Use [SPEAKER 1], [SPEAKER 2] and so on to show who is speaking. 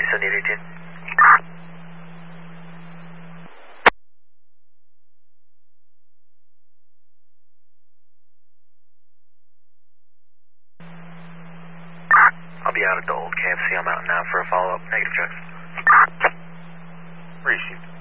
[SPEAKER 1] 7818. I'll be out at the old KFC. I'm out now for a follow-up. Negative checks.
[SPEAKER 2] Received.